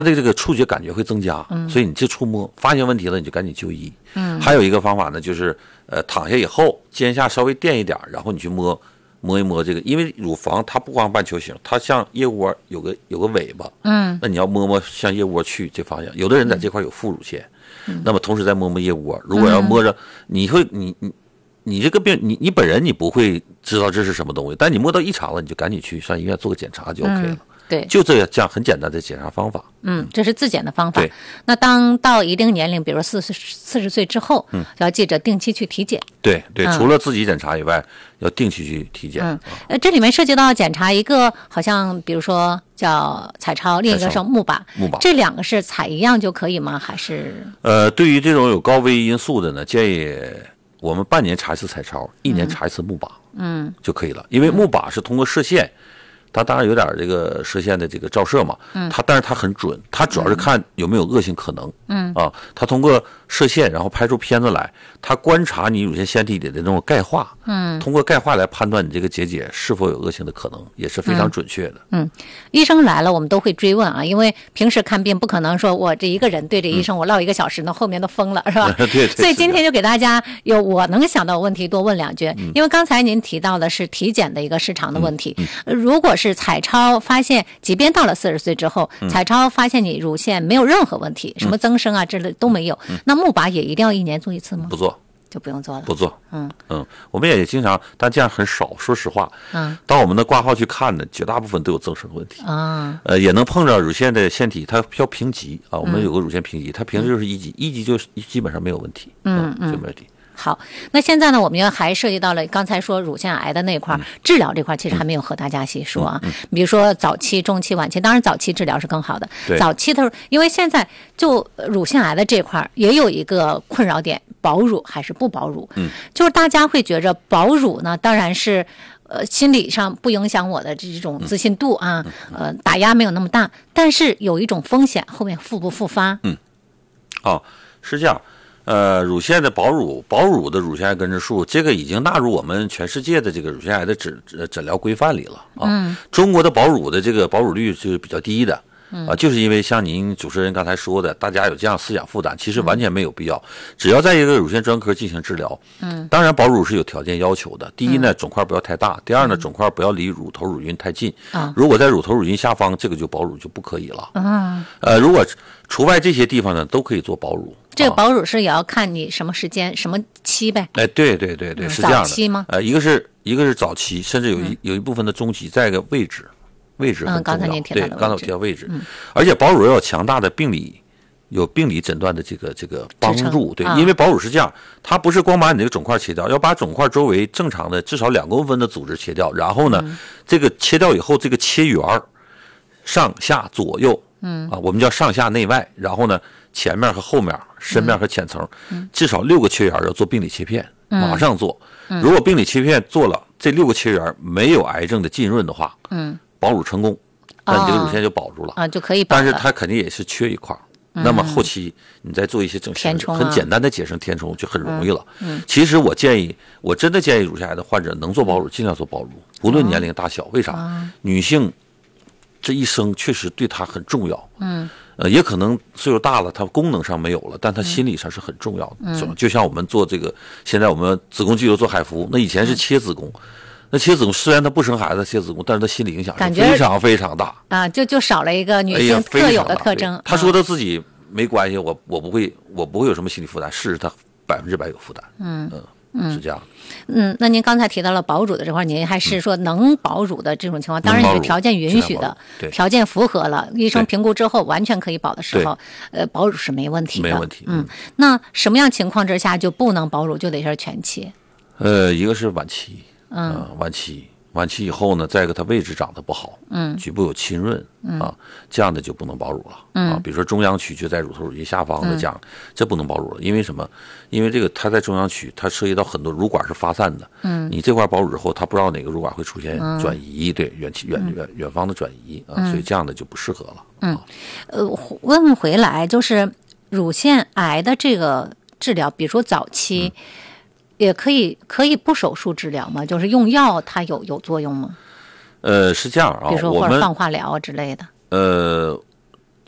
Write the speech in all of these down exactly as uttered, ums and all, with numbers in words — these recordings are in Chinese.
这个这个触觉感觉会增加， 嗯， 所以你去触摸，发现问题了你就赶紧就医。 嗯， 还有一个方法呢，就是呃躺下以后肩下稍微垫一点，然后你去摸摸一摸这个，因为乳房它不光半球形，它像腋窝有个有个尾巴， 嗯， 那你要摸摸向腋窝去这方向。有的人在这块有副乳腺，嗯，那么同时再摸摸腋窝，如果要摸着，你会你你你这个病，你你本人你不会知道这是什么东西，但你摸到异常了，你就赶紧去上医院做个检查就 OK 了。 嗯，对， 就这样这样很简单的检查方法。 嗯，这是自检的方法。 对， 那当到一定年龄，比如四十四十岁之后，嗯，要记着定期去体检。 对对， 嗯， 除了自己检查以外，要定期去体检。 嗯，呃，这里面涉及到检查一个，好像比如说叫彩超，另一个是钼靶。 钼靶， 这两个是采一样就可以吗？还是？ 呃，对于这种有高危因素的呢，建议我们半年查一次彩超，一年查一次钼靶，嗯，就可以了。因为钼靶是通过射线。它当然有点这个射线的这个照射嘛，嗯，它但是它很准，它主要是看有没有恶性可能，嗯啊，它通过射线然后拍出片子来，它观察你乳腺腺体里的那种钙化，嗯，通过钙化来判断你这个结节是否有恶性的可能，也是非常准确的。 嗯，嗯，医生来了我们都会追问啊，因为平时看病不可能说我这一个人对着医生我唠一个小时呢，后面都疯了是吧？ 对对。 所以今天就给大家有我能想到的问题多问两句，嗯，因为刚才您提到的是体检的一个市场的问题，嗯嗯，如果是彩超发现，即便到了四十岁之后，嗯，彩超发现你乳腺没有任何问题，嗯，什么增生啊之类都没有，嗯，那钼靶也一定要一年做一次吗？ 不做。 就不用做了， 不做， 嗯嗯，我们也经常，但这样很少。说实话， 嗯， 到我们的挂号去看呢，绝大部分都有增生问题啊， 呃，也能碰着乳腺的腺体，它要评级啊。我们有个乳腺评级，它平时就是一级，一级就基本上没有问题， 嗯嗯， 就没问题。 好，那现在呢，我们要还涉及到了刚才说乳腺癌的那块，嗯，治疗这块，其实还没有和大家细说啊。嗯嗯，比如说早期、中期、晚期，当然早期治疗是更好的。早期的时候，因为现在就乳腺癌的这块也有一个困扰点，保乳还是不保乳？嗯，就是大家会觉着保乳呢，当然是。呃，心理上不影响我的这种自信度啊，呃，打压没有那么大，但是有一种风险，后面复不复发？ 嗯，哦，是这样。呃，乳腺的保乳，保乳的乳腺癌根治术，这个已经纳入我们全世界的这个乳腺癌的诊诊疗规范里了啊。嗯，中国的保乳的这个保乳率是比较低的。啊，就是因为像您主持人刚才说的，大家有这样思想负担，其实完全没有必要。只要在一个乳腺专科进行治疗，嗯，当然保乳是有条件要求的。第一呢，肿块不要太大；第二呢，肿块不要离乳头乳晕太近。啊，如果在乳头乳晕下方，这个就保乳就不可以了。啊，呃，如果除外这些地方呢，都可以做保乳。 这个保乳是也要看你什么时间、什么期呗？ 哎，对对对对，是这样的。 早期吗？ 呃，一个是一个是早期，甚至有一有一部分的中期，再一个位置。位置很重要， 嗯，刚才您提到的对，刚才我提到位置，嗯，而且保乳要有强大的病理，有病理诊断的这个这个帮助，对， 啊， 因为保乳是这样，它不是光把你这个肿块切掉，要把肿块周围正常的至少两公分的组织切掉，然后呢，嗯，这个切掉以后，这个切缘上下左右，嗯啊，我们叫上下内外，然后呢，前面和后面，深面和浅层，嗯，至少六个切缘要做病理切片，嗯，马上做，嗯，如果病理切片做了，这六个切缘没有癌症的浸润的话，嗯。保乳成功，那你这个乳腺就保住了， 哦，啊，就可以保了。 但是它肯定也是缺一块，嗯，那么后期你再做一些整形， 啊， 很简单的节省填充就很容易了。嗯，嗯，其实我建议，我真的建议乳腺癌的患者能做保乳，尽量做保乳，无论年龄大小。为啥？哦，女性这一生确实对她很重要。嗯，呃，也可能岁数大了，她功能上没有了，但她心理上是很重要的。嗯，就像我们做这个，现在我们子宫肌瘤做海服，那以前是切子宫。嗯，那切子宫虽然她不生孩子，切子宫，但是她心理影响是非常非常大啊，就就少了一个女性特有的特征。 她，哎，说她自己没关系，我我不会，我不会有什么心理负担，事实她百分之百有负担。嗯嗯嗯，是这样。 嗯，那您刚才提到了保乳的这块，您还是说能保乳的这种情况，当然有条件允许的，条件符合了，医生评估之后完全可以保的时候，呃，保乳是没问题的。 没问题。 嗯，那什么样情况之下就不能保乳，就得是全切？ 呃，一个是晚期。嗯，呃，晚期，晚期以后呢，再一个它位置长得不好，嗯，局部有浸润，嗯啊，这样的就不能保乳了，嗯啊，比如说中央区就在乳头乳晕下方的这样，嗯，这不能保乳了，因为什么？因为这个它在中央区，它涉及到很多乳管是发散的，嗯，你这块保乳之后，它不知道哪个乳管会出现转移，嗯，对，远期远远远方的转移啊，嗯，所以这样的就不适合了。 嗯，呃，问回来就是乳腺癌的这个治疗，比如说早期。嗯，也可以可以不手术治疗吗？就是用药它有有作用吗？ 呃，是这样啊， 比如说或者放化疗之类的。 呃，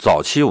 早期我。